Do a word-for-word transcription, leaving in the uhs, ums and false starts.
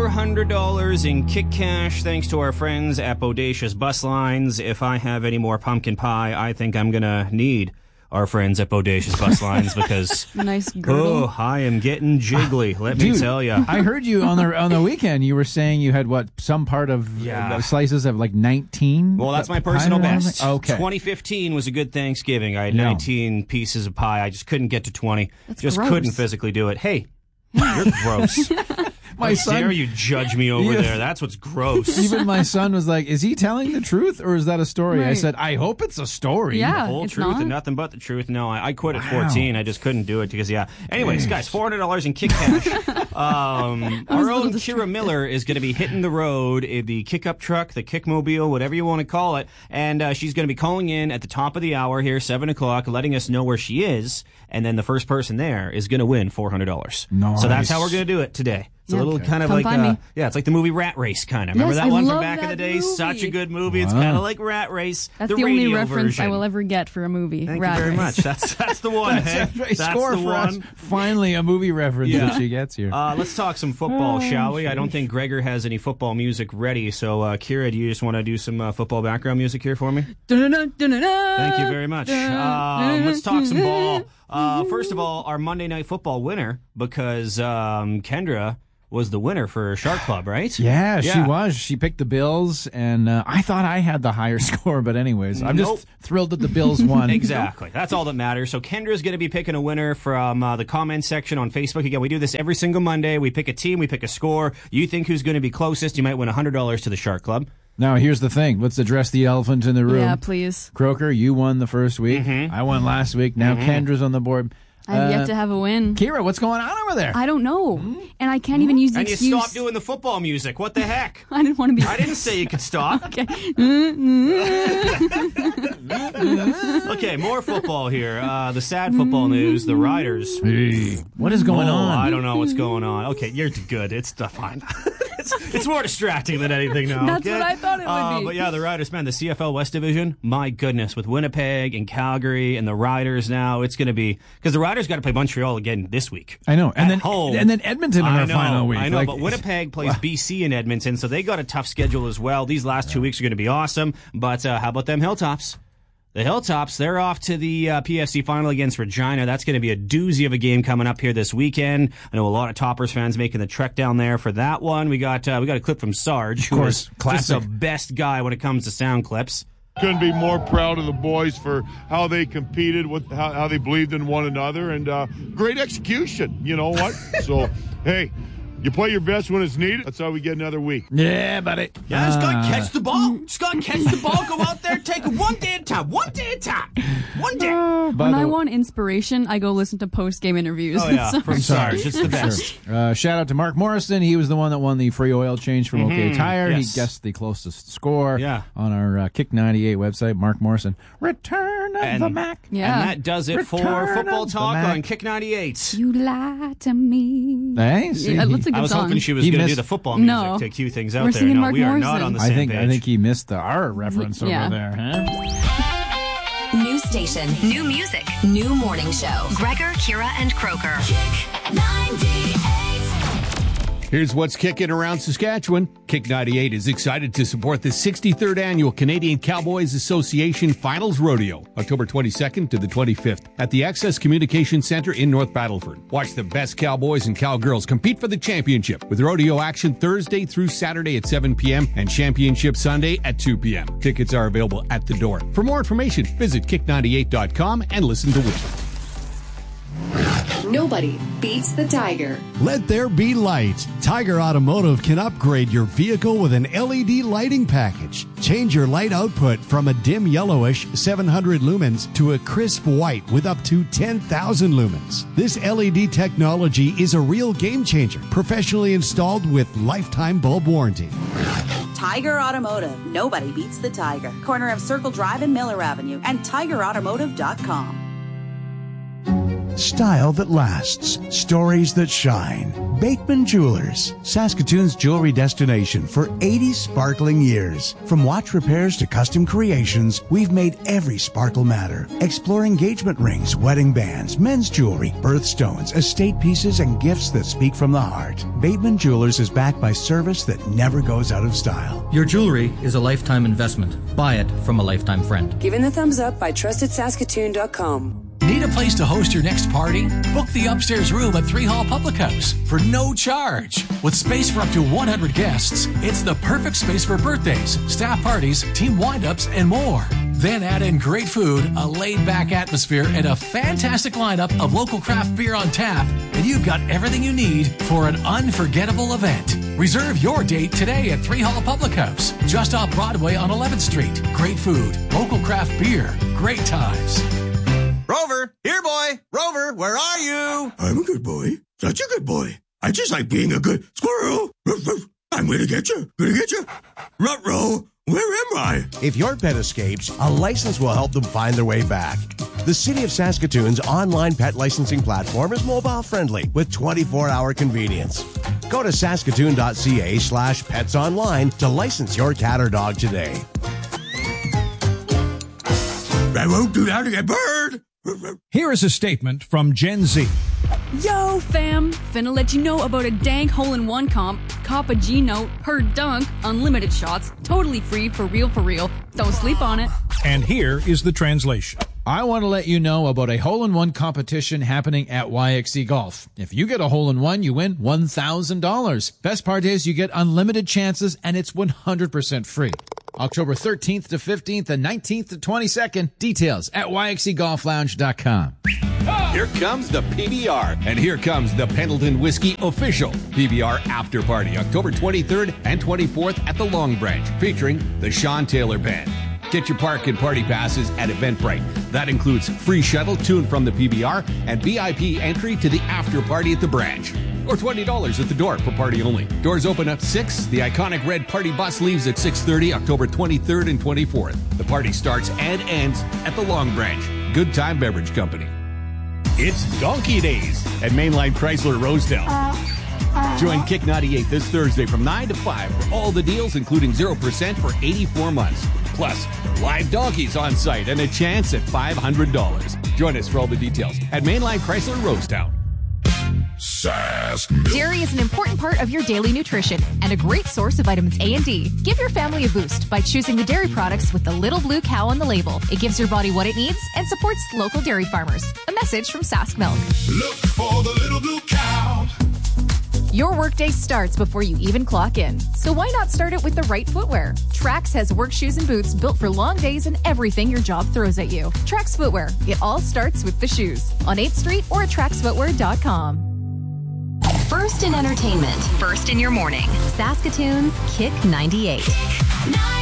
four hundred dollars in kick cash thanks to our friends at Bodacious Bus Lines. If I have any more pumpkin pie, I think I'm going to need our friends at Bodacious Bus Lines because nice girdle. Oh, I am getting jiggly, let Dude, me tell you. I heard you on the on the weekend. You were saying you had what some part of Yeah. uh, slices of like nineteen. Well, that's my personal pie or best. something? Okay. twenty fifteen was a good Thanksgiving. I had No. nineteen pieces of pie. I just couldn't get to twenty. That's just gross. couldn't physically do it. Hey, you're gross. My How son, dare you judge me over Yeah. there? That's what's gross. even my son was like, "Is he telling the truth or is that a story?" I Right. said, "I hope it's a story." Yeah. The whole it's truth not? and nothing but the truth. No, I, I quit at Wow. fourteen. I just couldn't do it because, yeah. Anyways, guys, four hundred dollars in kick cash. um, I was our a little own Kira distracted. Miller is going to be hitting the road, in the kick-up truck, the kickmobile, whatever you want to call it, and uh, she's going to be calling in at the top of the hour here, seven o'clock, letting us know where she is, and then the first person there is going to win four hundred dollars. Nice. So that's how we're going to do it today. It's Yeah. a little Okay. kind of Come like, find uh, me. yeah, it's like the movie Rat Race, kind of. Remember Yes, that I one from love back in the that day? movie. Such a good movie. It's Wow. kind of like Rat Race. That's the, the, only radio reference version. I will ever get for a movie. Thank Rat you very Race. much. That's that's the one. hey? That's right. That's Score the for us. one. Finally, a movie reference Yeah. that she gets here. Uh, let's talk some football, shall we? I don't think Gregor has any football music ready. So, uh, Kira, do you just want to do some uh, football background music here for me? Dun-dun-dun, dun-dun-dun. Thank you very much. Um, let's talk some ball. Uh, first of all, our Monday Night Football winner, because um, Kendra was the winner for Shark Club, right? Yeah, she Yeah. was. She picked the Bills, and uh, I thought I had the higher score, but anyways, I'm Nope. just thrilled that the Bills won. Exactly. That's all that matters. So Kendra's going to be picking a winner from uh, the comment section on Facebook. Again, we do this every single Monday. We pick a team, we pick a score. You think who's going to be closest, you might win one hundred dollars to the Shark Club. Now, here's the thing. Let's address the elephant in the room. Yeah, please. Croker, you won the first week. Mm-hmm. I won last week. Now Kendra's on the board. I've Uh, yet to have a win. Kira, what's going on over there? I don't know. And I can't even use the And you excuse. stopped doing the football music. What the heck? I didn't want to be. I didn't say you could stop. Okay. Okay, more football here. Uh, the sad football news, the Riders. Hey, what is going Oh, on? I don't know what's going on. Okay, you're good. It's uh, fine. it's, it's more distracting than anything now. That's okay? what I thought it would uh, be. But yeah, the Riders, man, the C F L West Division, my goodness, with Winnipeg and Calgary and the Riders now, it's going to be, because the Riders got to play Montreal again this week. I know. And At then home. and then Edmonton in I our know, final week. I know, Like- but Winnipeg plays B C in Edmonton, so they got a tough schedule as well. These last two weeks are going to be awesome. But uh, how about them Hilltops? The Hilltops, they're off to the uh, P F C final against Regina. That's going to be a doozy of a game coming up here this weekend. I know a lot of Toppers fans making the trek down there for that one. We got uh, we got a clip from Sarge, Of course, who is classic. just the best guy when it comes to sound clips. Couldn't be more proud of the boys for how they competed, with how, how they believed in one another, and uh, great execution. You know what? So, hey, you play your best when it's needed. That's how we get another week. Yeah, buddy. Yeah, just got to Uh, catch the ball. Just got to catch the ball. Go out there, take it one day at a time. One day at a time. One day. by When the- I want inspiration, I go listen to post-game interviews. Oh, yeah, So- from Sarge. It's the best. Sure. Uh, shout out to Mark Morrison. He was the one that won the free oil change from OK Tire. yes. He guessed the closest score Yeah. on our uh, Kick ninety-eight website. Mark Morrison. Return of And- the Mac. Yeah. And that does it for Return Football of the Talk Mac. on Kick ninety-eight. You lie to me. Hey, see, Yeah, that's a good I was song. hoping she was He going to do missed- the football music No. to cue things out We're there. singing No, Mark we are not Morrison. on the I same think page. I think he missed the R reference Yeah. over there. Huh? New station, new music, new morning show. Gregor, Kira, and Croker. Here's what's kicking around Saskatchewan. Kick ninety-eight is excited to support the sixty-third Annual Canadian Cowboys Association Finals Rodeo, October twenty-second to the twenty-fifth, at the Access Communication Centre in North Battleford. Watch the best cowboys and cowgirls compete for the championship, with rodeo action Thursday through Saturday at seven p.m. and Championship Sunday at two p.m. Tickets are available at the door. For more information, visit kick ninety-eight dot com and listen to win. Nobody beats the Tiger. Let there be light. Tiger Automotive can upgrade your vehicle with an L E D lighting package. Change your light output from a dim yellowish seven hundred lumens to a crisp white with up to ten thousand lumens. This L E D technology is a real game changer, professionally installed with lifetime bulb warranty. Tiger Automotive. Nobody beats the Tiger. Corner of Circle Drive and Miller Avenue and tiger automotive dot com. style that lasts, stories that shine. Bateman Jewelers, Saskatoon's jewelry destination for eighty sparkling years. From watch repairs to custom creations, we've made every sparkle matter. Explore engagement rings, wedding bands, men's jewelry, birthstones, estate pieces, and gifts that speak from the heart. Bateman Jewelers is backed by service that never goes out of style. Your jewelry is a lifetime investment. Buy it from a lifetime friend. Given the thumbs up by trusted saskatoon dot com. Need a place to host your next party? Book the upstairs room at Three Hall Public House for no charge. With space for up to one hundred guests, it's the perfect space for birthdays, staff parties, team wind-ups, and more. Then add in great food, a laid-back atmosphere, and a fantastic lineup of local craft beer on tap, and you've got everything you need for an unforgettable event. Reserve your date today at Three Hall Public House, just off Broadway on eleventh Street. Great food, local craft beer, great times. Rover, here boy. Rover, where are you? I'm a good boy. Such a good boy. I just like being a good squirrel. I'm gonna get you. Gonna get you. Ruh-roh, where am I? If your pet escapes, a license will help them find their way back. The City of Saskatoon's online pet licensing platform is mobile friendly with twenty-four hour convenience. Go to saskatoon.ca slash pets online to license your cat or dog today. I won't do that again, bird. Here is a statement from Gen Z. Yo, fam! Finna let you know about a dank hole-in-one comp, cop a G-Note, her dunk, unlimited shots, totally free, for real, for real. Don't sleep on it. And here is the translation. I want to let you know about a hole-in-one competition happening at Y X C Golf. If you get a hole-in-one, you win one thousand dollars. Best part is you get unlimited chances, and it's one hundred percent free. October thirteenth to fifteenth and nineteenth to twenty-second. Details at y x c golf lounge dot com. Here comes the P B R, and here comes the Pendleton Whiskey official P B R After Party, October twenty-third and twenty-fourth at the Long Branch, featuring the Sean Taylor Band. Get your park and party passes at Eventbrite. That includes free shuttle to and from the P B R and V I P entry to the after party at the branch. Or twenty dollars at the door for party only. Doors open at six. The iconic red party bus leaves at six thirty, October twenty-third and twenty-fourth. The party starts and ends at the Long Branch. Good Time Beverage Company. It's Donkey Days at Mainline Chrysler Rosedale. Join Kick ninety-eight this Thursday from nine to five for all the deals, including zero percent for eighty-four months. Plus, live donkeys on site and a chance at five hundred dollars. Join us for all the details at Mainline Chrysler Rosetown. Sask Milk. Dairy is an important part of your daily nutrition and a great source of vitamins A and D. Give your family a boost by choosing the dairy products with the little blue cow on the label. It gives your body what it needs and supports local dairy farmers. A message from Sask Milk. Look for the little blue cow. Your workday starts before you even clock in. So why not start it with the right footwear? Trax has work shoes and boots built for long days and everything your job throws at you. Trax Footwear. It all starts with the shoes. On eighth Street or at trax footwear dot com. First in entertainment, first in your morning. Saskatoon's Kick ninety-eight.